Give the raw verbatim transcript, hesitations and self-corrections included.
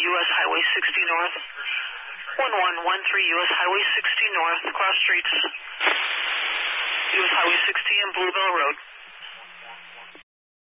U S Highway sixty North. one one one three U S Highway sixty North, cross streets. U S Highway sixty and Bluebell Road.